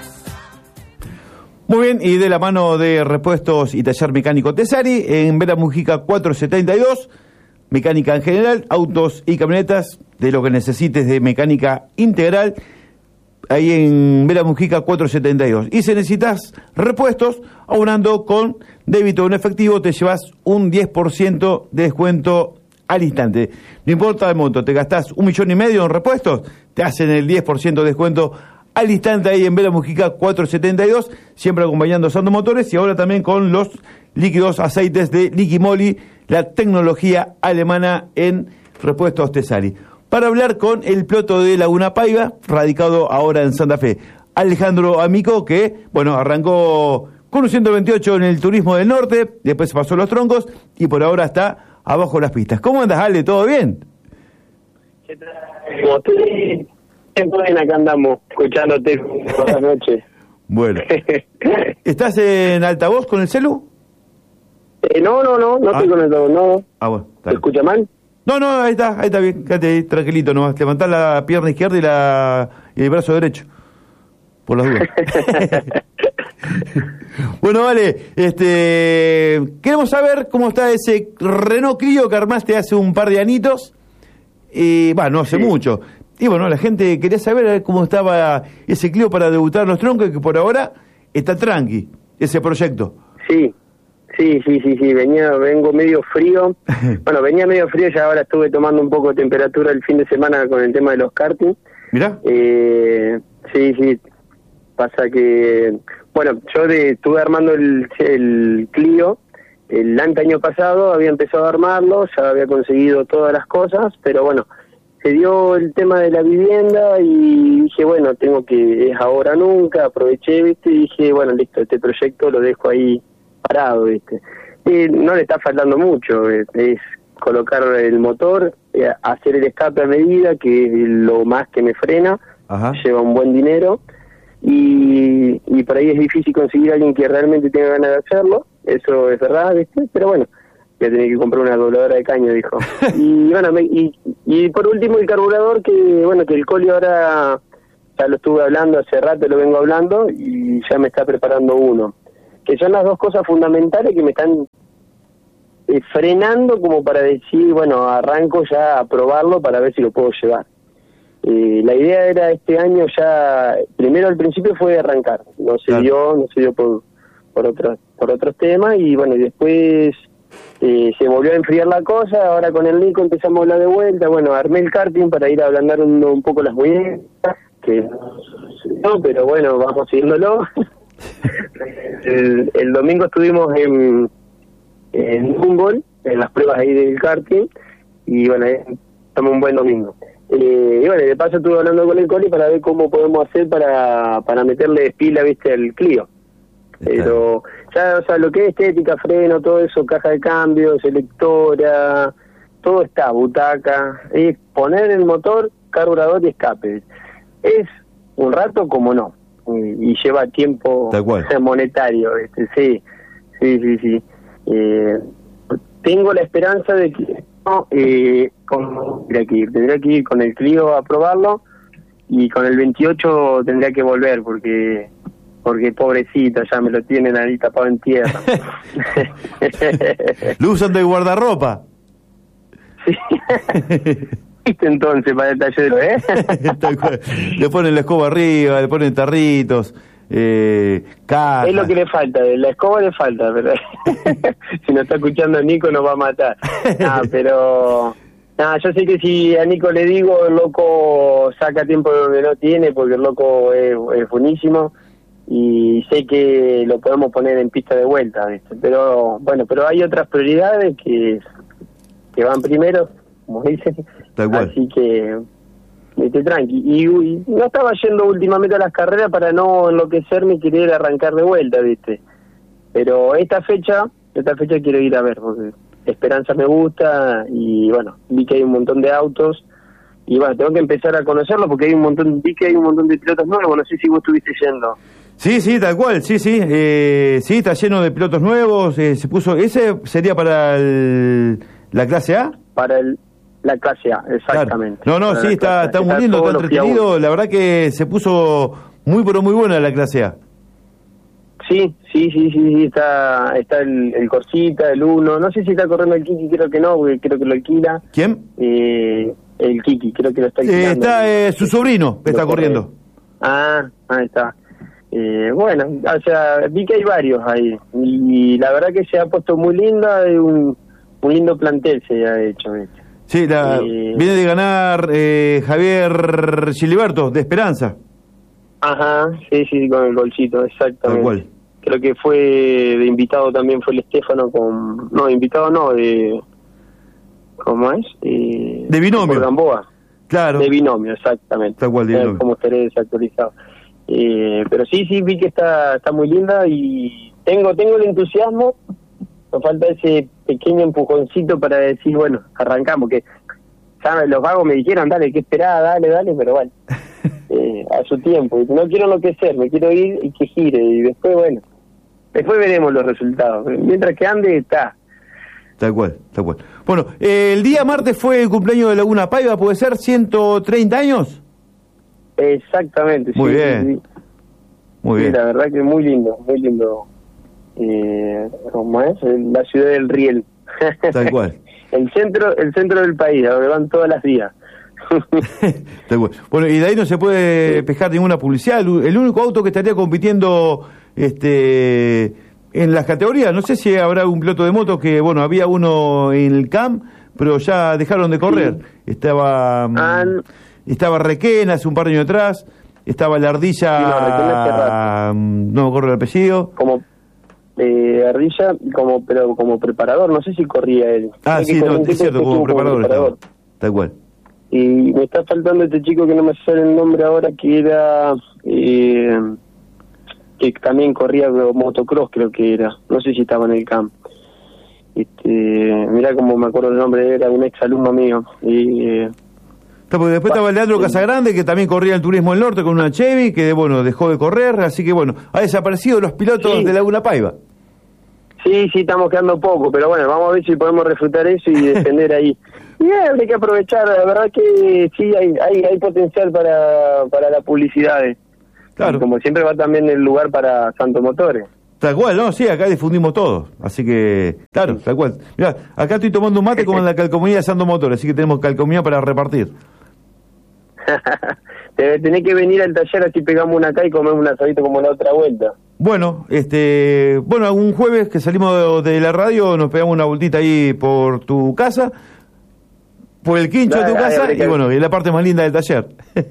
Muy bien, y de la mano de Repuestos y Taller Mecánico Tesari, en Vera Mujica cuatrocientos setenta y dos, mecánica en general, autos y camionetas, de lo que necesites de mecánica integral, ahí en Vera Mujica cuatrocientos setenta y dos. Y si necesitas repuestos, aunando con débito en efectivo, te llevas un diez por ciento de descuento al instante. No importa el monto, te gastás un millón y medio en repuestos, te hacen el diez por ciento de descuento al instante ahí en Vera Mujica cuatrocientos setenta y dos, siempre acompañando a Sando Motores y ahora también con los líquidos aceites de Liquimoli, la tecnología alemana en Repuestos Tesari. Para hablar con el piloto de Laguna Paiva, radicado ahora en Santa Fe, Alejandro Amico, que, bueno, arrancó con un ciento veintiocho en el Turismo del Norte, después pasó los troncos y por ahora está abajo de las pistas. ¿Cómo andas, Ale? ¿Todo bien? ¿Qué tal? Bien, acá andamos, escuchándote toda la noche. Bueno. ¿Estás en altavoz con el celu? Eh, no, no, no, no ah. estoy con el altavoz, no. Ah, bueno. ¿Te escucha mal? No, no, ahí está, ahí está bien, quédate ahí, tranquilito nomás. Levantá la pierna izquierda y, la, y el brazo derecho. Por las dudas. Bueno, vale, este, queremos saber cómo está ese Renault Clio que armaste hace un par de anitos. Y, bueno, no hace sí. mucho. Y bueno, la gente quería saber cómo estaba ese Clio para debutar en los troncos, que por ahora está tranqui, ese proyecto. Sí. Sí, sí, sí, sí, venía, vengo medio frío. Bueno, venía medio frío, ya ahora estuve tomando un poco de temperatura el fin de semana con el tema de los karting. ¿Mirá? Eh, sí, sí, pasa que, bueno, yo de, estuve armando el, el Clio el año pasado, había empezado a armarlo, ya había conseguido todas las cosas, pero bueno, se dio el tema de la vivienda y dije, bueno, tengo que, es ahora nunca, aproveché, viste, y dije, bueno, listo, este proyecto lo dejo ahí parado, viste. Y no le está faltando mucho, es, es colocar el motor, eh, hacer el escape a medida, que es lo más que me frena. Ajá. Lleva un buen dinero, y, y por ahí es difícil conseguir a alguien que realmente tenga ganas de hacerlo, eso es verdad, ¿viste? Pero bueno, voy a tener que comprar una dobladora de caño, dijo. Y bueno, me, y, y por último el carburador, que bueno, que el Coli ahora ya lo estuve hablando hace rato, lo vengo hablando y ya me está preparando uno, que son las dos cosas fundamentales que me están eh, frenando como para decir, bueno, arranco ya a probarlo para ver si lo puedo llevar. Eh, la idea era este año ya, primero al principio fue arrancar, no se claro. dio, no se dio por por otros por otros temas y bueno, y después eh, se volvió a enfriar la cosa, ahora con el Nico empezamos a hablar de vuelta, bueno, armé el karting para ir a ablandar un, un poco las muñecas, que no, pero bueno, vamos siguiéndolo. el, el domingo estuvimos en en Humboldt, en las pruebas ahí del karting, y bueno, estamos un buen domingo. Eh, y bueno, de paso estuve hablando con el Coli para ver cómo podemos hacer para para meterle pila, viste, al Clio. Pero ya, o sea, lo que es estética, freno, todo eso, caja de cambios, selectora, todo está, butaca, es poner el motor, carburador y escape. Es un rato como no, y, y lleva tiempo monetario, este, sí, sí, sí, sí. Eh, tengo la esperanza de que no, eh, con, tendría que ir, tendría que ir con el Clio a probarlo y con el veintiocho tendría que volver porque porque pobrecito, ya me lo tienen ahí tapado en tierra. Lo usan de guardarropa. Sí. ¿Viste entonces para el taller, eh? Le ponen la escoba arriba, le ponen tarritos, eh, cajas. Es lo que le falta, la escoba le falta, pero si no está escuchando Nico nos va a matar. Ah, pero nah, yo sé que si a Nico le digo, el loco saca tiempo donde no tiene, porque el loco es, es buenísimo. Y sé que lo podemos poner en pista de vuelta, ¿viste? Pero bueno, pero hay otras prioridades que que van primero, como dicen, así que vete tranqui. Y, y no estaba yendo últimamente a las carreras para no enloquecerme y querer arrancar de vuelta, ¿viste? Pero esta fecha, esta fecha quiero ir a ver, porque Esperanza me gusta y bueno, vi que hay un montón de autos y bueno, tengo que empezar a conocerlo porque hay un montón, vi que hay un montón de pilotos nuevos, no sé si vos estuviste yendo. Sí, sí, tal cual, sí, sí, eh, sí, está lleno de pilotos nuevos, eh, se puso, ¿ese sería para el, la clase A? Para el, la clase A, exactamente. Claro. No, no, sí, está, está muy lindo, está entretenido, la verdad que se puso muy, pero muy buena la clase A. Sí, sí, sí, sí, sí, está está el, el Corsita, el Uno, no sé si está corriendo el Kiki, creo que no, porque creo que lo alquila. ¿Quién? Eh, el Kiki, creo que lo está alquilando. Eh, está eh, su sobrino, que está corriendo. Ah, ahí está. Eh, bueno, o sea, vi que hay varios ahí y la verdad que se ha puesto muy linda, un, un lindo plantel se ha hecho. ¿Viste? Sí, la, eh, viene de ganar eh, Javier Giliberto, de Esperanza. Ajá, sí, sí, con el golcito, exactamente. Cual. Creo que fue de invitado también, fue el Estefano con... No, invitado no, de... ¿Cómo es? Eh, de binomio. Por Gamboa. Claro. De binomio, exactamente. Tal cual, de binomio. Como estaré desactualizado. Eh, pero sí, sí, vi que está está muy linda y tengo tengo el entusiasmo, me falta ese pequeño empujoncito para decir, bueno, arrancamos, que ¿sabes? Los vagos me dijeron, dale, que esperá, dale, dale, pero bueno, eh, a su tiempo, no quiero enloquecer, me quiero ir y que gire, y después, bueno, después veremos los resultados, mientras que ande, está. Tal cual, tal cual. Bueno, eh, el día martes fue el cumpleaños de Laguna Paiva, ¿puede ser ciento treinta años? Exactamente, muy sí. Bien. Sí, muy sí, bien. La verdad que muy lindo, muy lindo. Eh, ¿Cómo es? La ciudad del Riel. Tal cual. el centro el centro del país, a donde van todas las vías. Tal cual. Bueno, y de ahí no se puede pescar ninguna publicidad. El único auto que estaría compitiendo este en las categorías, no sé si habrá un piloto de moto que, bueno, había uno en el C A M, pero ya dejaron de correr. Sí. Estaba... Ah, Estaba Requena hace un par de años atrás, estaba la Ardilla, sí, no, Requena no me acuerdo el apellido. Como eh, Ardilla, como pero como preparador, no sé si corría él. Ah, sí, no, es cierto, como preparador, como preparador. Estaba, tal cual. Y me está faltando este chico que no me sale el nombre ahora, que era, eh, que también corría motocross, creo que era, no sé si estaba en el camp. Este, mirá como me acuerdo el nombre, era un ex alumno mío, y... Eh, Después estaba Leandro Casagrande, que también corría el Turismo del Norte con una Chevy, que bueno, dejó de correr, así que bueno, ha desaparecido los pilotos sí. de Laguna Paiva. Sí, sí, estamos quedando poco, pero bueno, vamos a ver si podemos refrutar eso y defender ahí. Y eh, hay que aprovechar, la verdad que sí, hay hay, hay potencial para, para la publicidad. Claro. Y como siempre va también el lugar para Santo Motores. Tal cual, ¿no? Sí, acá difundimos todo, así que, claro, tal cual. Mirá, acá estoy tomando un mate con la calcomanía de Santo Motores, así que tenemos calcomanía para repartir. Tenés que venir al taller, así pegamos una acá y comemos un asadito como la otra vuelta. Bueno, este, bueno, algún jueves que salimos de, de la radio nos pegamos una vueltita ahí por tu casa, por el quincho dale, de tu dale, casa, dale, y bueno, y la parte más linda del taller.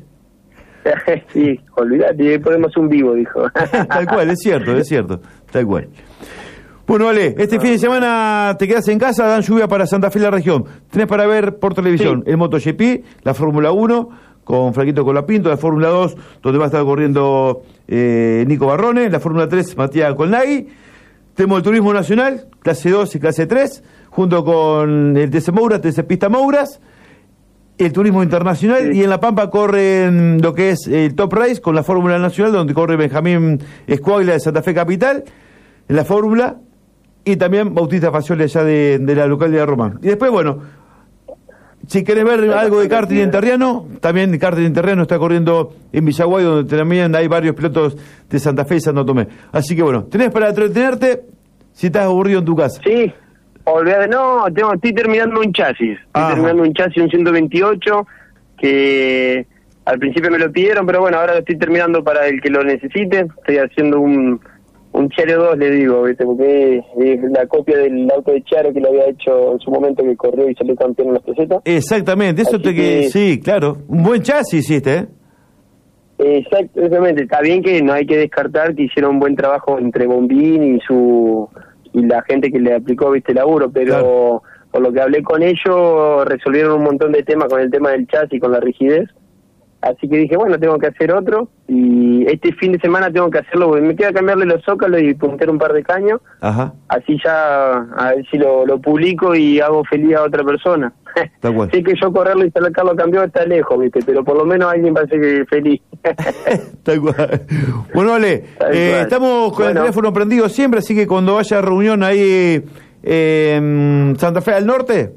Sí, olvidate, podemos hacer un vivo, dijo. Tal cual, es cierto, es cierto, tal cual. Bueno, Ale, este fin de semana te quedas en casa, dan lluvia para Santa Fe y la región. Tenés para ver por televisión sí. el MotoGP, la Fórmula uno, con Franquito Colapinto, la Fórmula dos, donde va a estar corriendo eh, Nico Barrone, la Fórmula tres, Matías Colnaghi. Tenemos el Turismo Nacional, clase dos y clase tres, junto con el T C Moura, T C Pista Mouras, el Turismo Internacional, sí. y en La Pampa corren lo que es el Top Race con la Fórmula Nacional, donde corre Benjamín Escuaglia de Santa Fe Capital, en la Fórmula, y también Bautista Fascioli allá de, de la localidad de Román. Y después, bueno, si querés ver algo de karting enterriano, también el karting enterriano está corriendo en Villaguay, donde también hay varios pilotos de Santa Fe y Santo Tomé. Así que bueno, tenés para entretenerte si estás aburrido en tu casa. Sí, olvidate, no, tengo, estoy terminando un chasis, estoy Ajá. terminando un chasis, un ciento veintiocho, que al principio me lo pidieron, pero bueno, ahora lo estoy terminando para el que lo necesite. Estoy haciendo un... un Charo dos, le digo, ¿viste? Porque es la copia del auto de Charo que lo había hecho en su momento, que corrió y salió campeón en las pesetas. Exactamente, eso Así te que... que... Sí, claro, un buen chasis hiciste, ¿eh? Exactamente, está bien que no hay que descartar que hicieron un buen trabajo entre Bombín y su y la gente que le aplicó, ¿viste? El laburo, pero claro. por lo que hablé con ellos, resolvieron un montón de temas con el tema del chasis, con la rigidez. Así que dije, bueno, tengo que hacer otro, y este fin de semana tengo que hacerlo, porque me queda cambiarle los zócalos y puntear un par de caños. Ajá. Así ya, a ver si lo, lo publico y hago feliz a otra persona. Sí que yo correrlo y sacarlo cambiado está lejos, ¿viste? Pero por lo menos alguien va a ser feliz. Tal cual. Bueno, Ale, eh, estamos con bueno. el teléfono prendido siempre, así que cuando haya reunión ahí eh, en Santa Fe al Norte,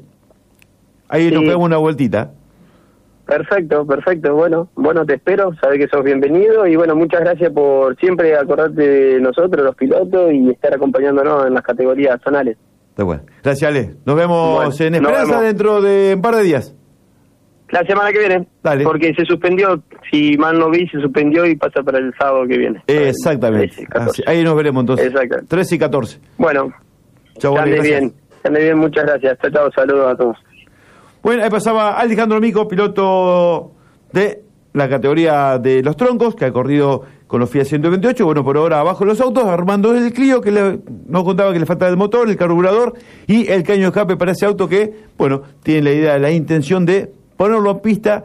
ahí sí. nos pegamos una vueltita. Perfecto, perfecto. Bueno, bueno, te espero, sabes que sos bienvenido y bueno, muchas gracias por siempre acordarte de nosotros, los pilotos, y estar acompañándonos en las categorías zonales. Está bueno. Gracias, Ale. Nos vemos bueno, en Esperanza vemos. dentro de un par de días. La semana que viene. Dale. Porque se suspendió, si mal no vi, se suspendió y pasa para el sábado que viene. Exactamente. Así, ahí nos veremos entonces. Exacto. tres y catorce. Bueno, chau, ande bien, ande bien, muchas gracias. Chao, chao, saludos a todos. Bueno, ahí pasaba Alejandro Mico, piloto de la categoría de los troncos, que ha corrido con los Fiat ciento veintiocho, bueno, por ahora abajo los autos, armando el Clio, que le, nos contaba que le faltaba el motor, el carburador y el caño de escape para ese auto que, bueno, tiene la idea, la intención de ponerlo en pista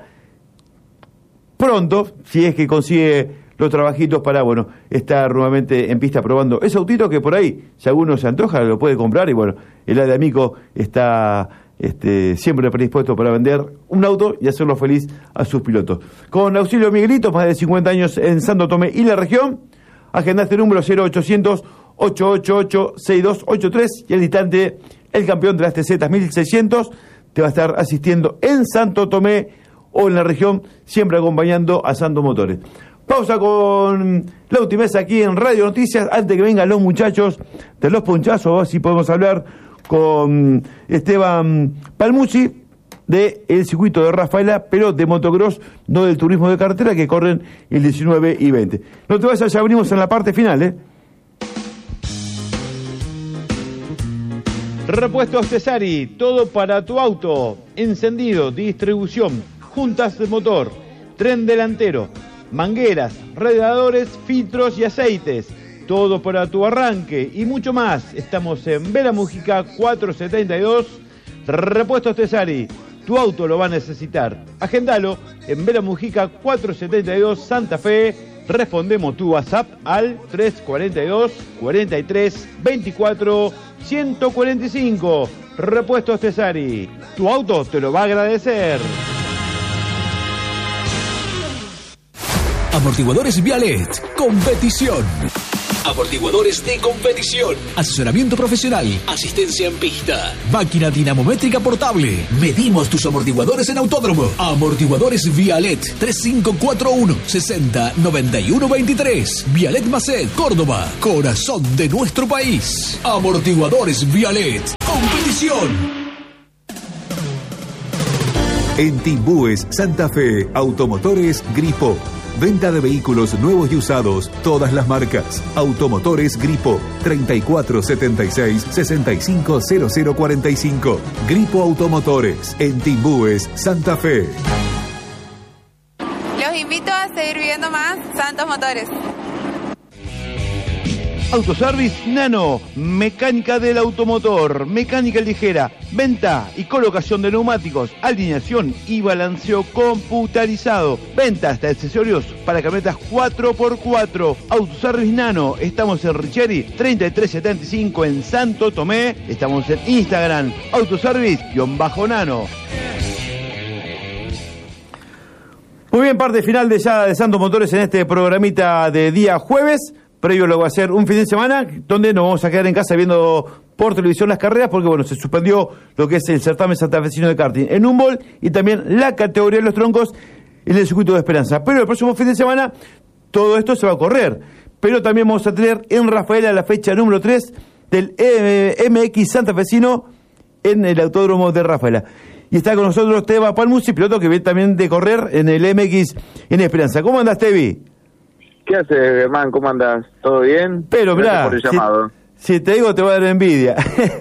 pronto, si es que consigue los trabajitos para, bueno, estar nuevamente en pista probando ese autito que por ahí, si alguno se antoja, lo puede comprar y, bueno, el área de Mico está... Este, siempre predispuesto para vender un auto y hacerlo feliz a sus pilotos. Con auxilio Miguelito, más de cincuenta años en Santo Tomé y la región. Agenda este número cero ochocientos, ochocientos ochenta y ocho, sesenta y dos ochenta y tres y al instante el campeón de las T Z mil seiscientos te va a estar asistiendo en Santo Tomé o en la región, siempre acompañando a Santo Motores. Pausa con la Ultimesa aquí en Radio Noticias, antes que vengan los muchachos de los ponchazos, así podemos hablar con Esteban Palmucci del circuito de Rafaela, pero de motocross, no del turismo de carretera, que corren el diecinueve y veinte. No te vayas, ya venimos en la parte final, ¿eh? Repuestos Tesari, todo para tu auto, encendido, distribución, juntas de motor, tren delantero, mangueras, radiadores, filtros y aceites. Todo para tu arranque y mucho más. Estamos en Vera Mujica cuatrocientos setenta y dos. Repuestos Tesari. Tu auto lo va a necesitar. Agendalo en Vera Mujica cuatrocientos setenta y dos Santa Fe. Respondemos tu WhatsApp al tres cuarenta y dos, cuarenta y tres, veinticuatro, ciento cuarenta y cinco. Repuestos Tesari. Tu auto te lo va a agradecer. Amortiguadores Vialet. Competición. Amortiguadores de competición. Asesoramiento profesional. Asistencia en pista. Máquina dinamométrica portable. Medimos tus amortiguadores en autódromo. Amortiguadores Vialet. tres cinco cuatro uno, sesenta, noventa y uno veintitrés. Vialet Macet, Córdoba. Corazón de nuestro país. Amortiguadores Vialet. Competición. En Timbúes, Santa Fe, Automotores Gripo. Venta de vehículos nuevos y usados, todas las marcas. Automotores Gripo, treinta y cuatro setenta y seis, sesenta y cinco cero cero cuarenta y cinco. Gripo Automotores, en Timbúes, Santa Fe. Los invito a seguir viendo más Santos Motores. Autoservice Nano, mecánica del automotor, mecánica ligera, venta y colocación de neumáticos, alineación y balanceo computarizado, ventas de accesorios para camionetas cuatro por cuatro. Autoservice Nano, estamos en Richeri treinta y tres setenta y cinco en Santo Tomé, estamos en Instagram, autoservice-nano. Muy bien, parte final de ya de Santos Motores en este programita de día jueves. Previo lo va a ser un fin de semana donde nos vamos a quedar en casa viendo por televisión las carreras porque, bueno, se suspendió lo que es el certamen santafesino de karting en Humboldt y también la categoría de los troncos en el circuito de Esperanza. Pero el próximo fin de semana todo esto se va a correr. Pero también vamos a tener en Rafaela la fecha número tres del M X santafesino en el autódromo de Rafaela. Y está con nosotros Teba Palmucci, piloto que viene también de correr en el M X en Esperanza. ¿Cómo andas, Tevi? ¿Qué haces, Germán? ¿Cómo andas? ¿Todo bien? Pero, mirá, por el llamado. Si, si te digo te va a dar envidia.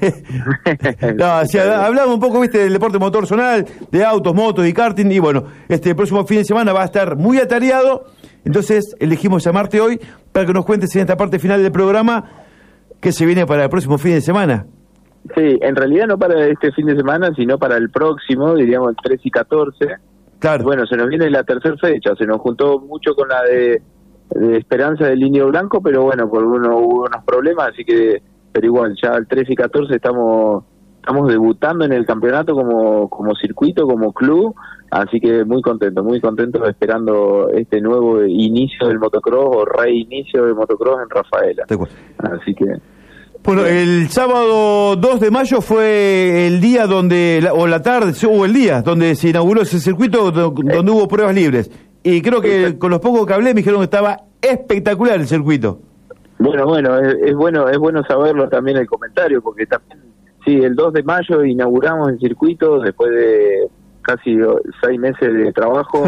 No, si hablamos un poco, viste, del deporte motor zonal, de autos, motos y karting, y bueno, este próximo fin de semana va a estar muy atareado, entonces elegimos llamarte hoy para que nos cuentes en esta parte final del programa qué se viene para el próximo fin de semana. Sí, en realidad no para este fin de semana, sino para el próximo, diríamos el tres y catorce. Claro. Bueno, se nos viene la tercera fecha, se nos juntó mucho con la de... de Esperanza del Indio Blanco, pero bueno, por uno hubo unos problemas, así que, pero igual, ya el trece y catorce estamos estamos debutando en el campeonato como como circuito, como club, así que muy contento, muy contento esperando este nuevo inicio del motocross o reinicio del motocross en Rafaela. Así que... Bueno, el sábado dos de mayo fue el día donde, o la tarde, o el día donde se inauguró ese circuito donde eh. hubo pruebas libres. Y creo que con los pocos que hablé me dijeron que estaba espectacular el circuito. Bueno, bueno, es, es bueno es bueno saberlo también el comentario, porque también, sí, el dos de mayo inauguramos el circuito después de casi seis meses de trabajo,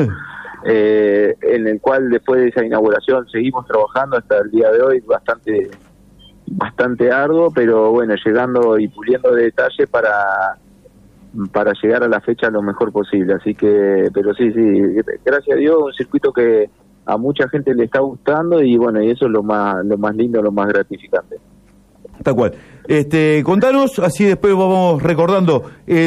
eh, en el cual después de esa inauguración seguimos trabajando hasta el día de hoy, bastante bastante arduo, pero bueno, llegando y puliendo detalles para... para llegar a la fecha lo mejor posible, así que, pero sí, sí, gracias a Dios, un circuito que a mucha gente le está gustando y bueno, y eso es lo más lo más lindo, lo más gratificante. Tal cual. Este, contanos, así después vamos recordando,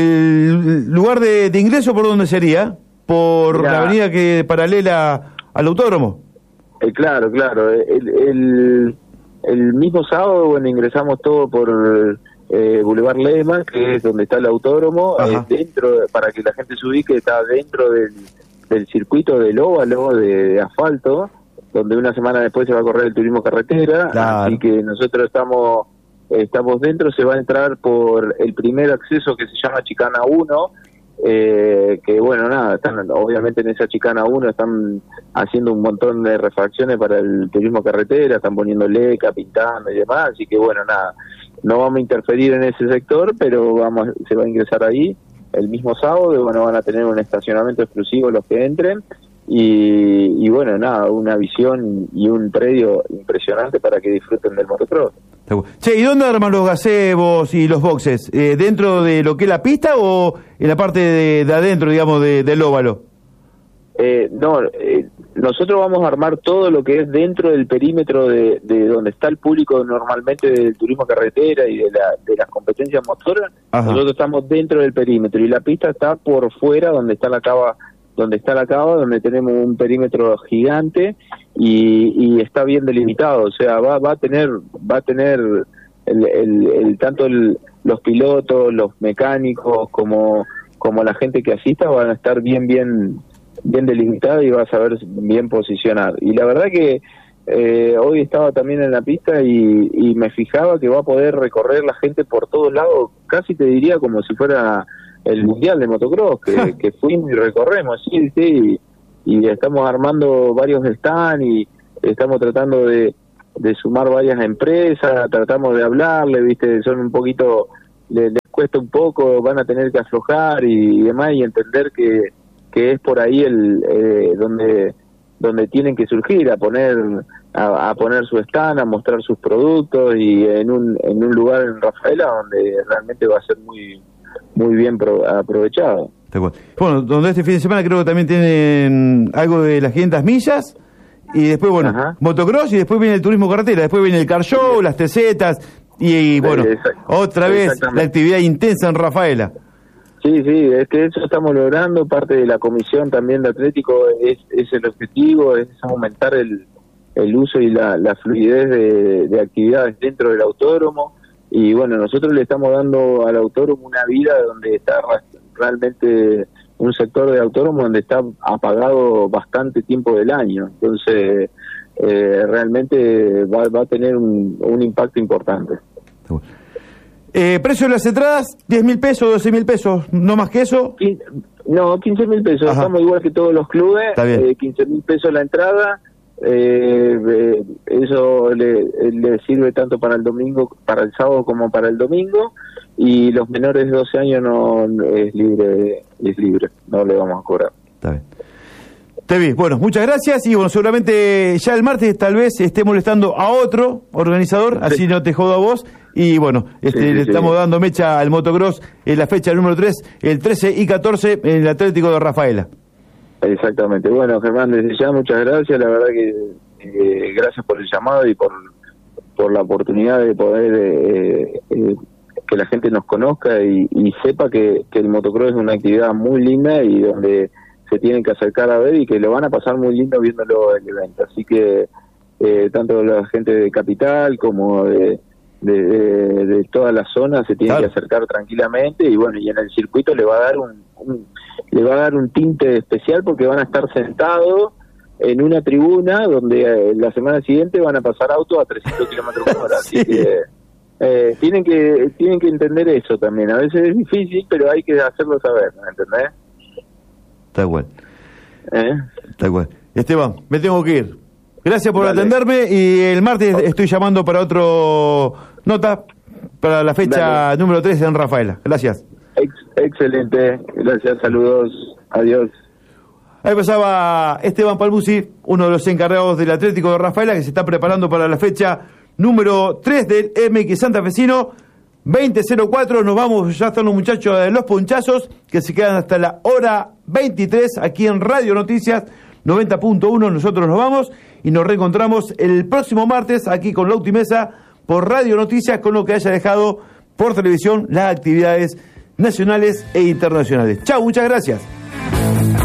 el lugar de, de ingreso, ¿por dónde sería? ¿Por Mirá, la avenida que paralela al autódromo? Eh, claro, claro, el, el, el mismo sábado, bueno, ingresamos todo por... Eh, Boulevard Lehmann, que es donde está el autódromo, eh, dentro, para que la gente se ubique, está dentro del, del circuito del óvalo de, de asfalto, donde una semana después se va a correr el turismo carretera, claro. Así que nosotros estamos estamos dentro, se va a entrar por el primer acceso que se llama Chicana uno, eh, que bueno, nada, están obviamente en esa Chicana uno están haciendo un montón de refacciones para el turismo carretera, están poniendo leca, pintando y demás, así que bueno, nada, no vamos a interferir en ese sector, pero vamos, se va a ingresar ahí el mismo sábado, y bueno, van a tener un estacionamiento exclusivo los que entren, y, y bueno, nada, una visión y un predio impresionante para que disfruten del motocross. Che, ¿y dónde arman los gazebos y los boxes? Eh, ¿Dentro de lo que es la pista o en la parte de, de adentro, digamos, de, del óvalo? Eh, no, eh, nosotros vamos a armar todo lo que es dentro del perímetro de, de donde está el público normalmente del turismo carretera y de, la, de las competencias motoras. Ajá. Nosotros estamos dentro del perímetro y la pista está por fuera donde está la cava, donde está la cava, donde tenemos un perímetro gigante y, y está bien delimitado, o sea, va, va a tener, va a tener el, el, el tanto el, los pilotos, los mecánicos como como la gente que asista van a estar bien bien bien delimitada y va a saber bien posicionar. Y la verdad que eh, hoy estaba también en la pista y, y me fijaba que va a poder recorrer la gente por todos lados, casi te diría como si fuera el Mundial de Motocross, que, que fuimos y recorremos, sí, sí, y, y estamos armando varios stands y estamos tratando de, de sumar varias empresas, tratamos de hablarle, viste, son un poquito, les, les cuesta un poco, van a tener que aflojar y, y demás, y entender que, que es por ahí el eh, donde donde tienen que surgir, a poner a, a poner su stand, a mostrar sus productos, y en un en un lugar en Rafaela donde realmente va a ser muy muy bien pro, aprovechado. Bueno, donde este fin de semana creo que también tienen algo de las quinientas millas, y después, bueno, Ajá. motocross, y después viene el turismo carretera, después viene el car show, las T Zetas, y, y bueno, Exact- otra vez la actividad intensa en Rafaela. Sí, sí, es que eso estamos logrando, parte de la comisión también de Atlético es, es el objetivo, es aumentar el, el uso y la, la fluidez de, de actividades dentro del autódromo, y bueno, nosotros le estamos dando al autódromo una vida donde está realmente un sector de autódromo donde está apagado bastante tiempo del año, entonces eh, realmente va, va a tener un, un impacto importante. Eh, precio de las entradas, diez mil pesos, doce mil pesos, no más que eso. No, quince mil pesos, Ajá. estamos igual que todos los clubes, eh, quince mil pesos la entrada, eh, eh, eso le, le sirve tanto para el domingo, para el sábado como para el domingo, y los menores de doce años no es libre, es libre, no le vamos a cobrar. Está bien. Te vi. Bueno, muchas gracias, y bueno, seguramente ya el martes tal vez esté molestando a otro organizador, sí. así no te jodo a vos, y bueno, este, sí, sí, le estamos sí. dando mecha al motocross en la fecha número tres, el trece y catorce en el Atlético de Rafaela. Exactamente. Bueno, Germán, desde ya muchas gracias, la verdad que eh, gracias por el llamado y por, por la oportunidad de poder eh, eh, que la gente nos conozca y, y sepa que, que el motocross es una actividad muy linda y donde se tienen que acercar a ver y que lo van a pasar muy lindo viéndolo en el evento. Así que eh, tanto la gente de Capital como de, de, de, de toda la zona se tienen claro. que acercar tranquilamente, y bueno, y en el circuito le va a dar un, un le va a dar un tinte especial porque van a estar sentados en una tribuna donde eh, la semana siguiente van a pasar autos a trescientos kilómetros por hora. sí. Así que eh, tienen que tienen que entender eso también. A veces es difícil, pero hay que hacerlo saber, ¿me entendés? Está igual. ¿Eh? Está igual. Esteban, me tengo que ir. Gracias por Dale. atenderme, y el martes estoy llamando para otro nota, para la fecha Dale. número tres en Rafaela. Gracias. Ex- excelente. Gracias, saludos. Adiós. Ahí pasaba Esteban Palmuzzi, uno de los encargados del Atlético de Rafaela, que se está preparando para la fecha número tres del M X Santafesino. veinte cero cuatro, nos vamos, ya están los muchachos de los ponchazos, que se quedan hasta la hora veintitrés aquí en Radio Noticias noventa punto uno. Nosotros nos vamos y nos reencontramos el próximo martes aquí con Lauti Mesa por Radio Noticias, con lo que haya dejado por televisión las actividades nacionales e internacionales. Chao, muchas gracias.